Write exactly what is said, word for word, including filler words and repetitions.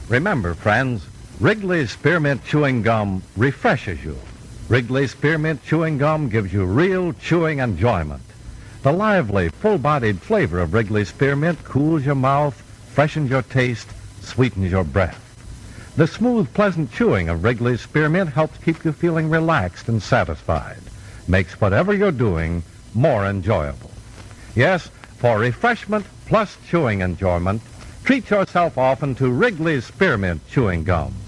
Remember, friends, Wrigley's Spearmint Chewing Gum refreshes you. Wrigley's Spearmint Chewing Gum gives you real chewing enjoyment. The lively, full-bodied flavor of Wrigley's Spearmint cools your mouth, freshens your taste, sweetens your breath. The smooth, pleasant chewing of Wrigley's Spearmint helps keep you feeling relaxed and satisfied. Makes whatever you're doing more enjoyable. Yes, for refreshment plus chewing enjoyment, treat yourself often to Wrigley's Spearmint Chewing Gum.